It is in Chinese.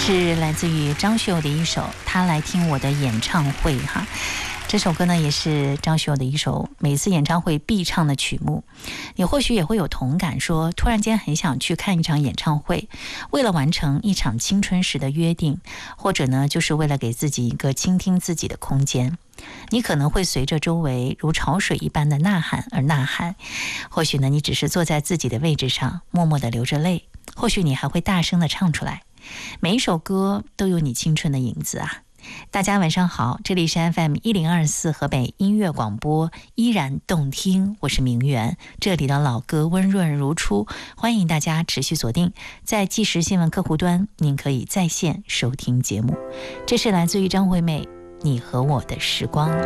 是来自于张学友的一首《他来听我的演唱会》哈。这首歌呢，也是张学友的一首每次演唱会必唱的曲目。你或许也会有同感，说突然间很想去看一场演唱会，为了完成一场青春时的约定，或者呢，就是为了给自己一个倾听自己的空间。你可能会随着周围如潮水一般的呐喊而呐喊，或许呢，你只是坐在自己的位置上，默默地流着泪，或许你还会大声地唱出来。每一首歌都有你青春的影子啊！大家晚上好，这里是 FM1024 河北音乐广播，依然动听，我是明媛，这里的老歌温润如初，欢迎大家持续锁定在即时新闻客户端，您可以在线收听节目。这是来自于张惠妹《你和我的时光》。